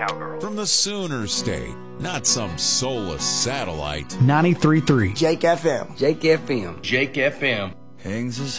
cowgirl. From the Sooner State, not some soulless satellite. 93.3 Jake FM. Jake FM. Jake FM. Hangs his